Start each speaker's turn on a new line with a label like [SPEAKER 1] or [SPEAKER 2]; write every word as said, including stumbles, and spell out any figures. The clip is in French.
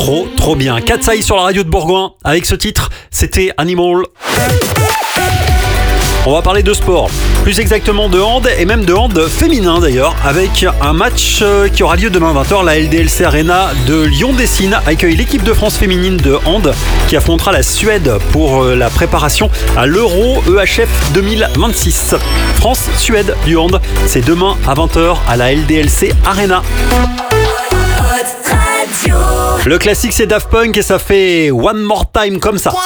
[SPEAKER 1] trop trop bien. Katsai sur la radio de Bourgoin avec ce titre, c'était Animal. On va parler de sport, plus exactement de hand et même de hand féminin d'ailleurs, avec un match qui aura lieu demain vingt heures. La L D L C Arena de Lyon-Dessines accueille l'équipe de France féminine de hand qui affrontera la Suède pour la préparation à l'Euro E H F deux mille vingt-six. France-Suède du hand, c'est demain à vingt heures à la L D L C Arena. Le classique c'est Daft Punk et ça fait One More Time comme ça.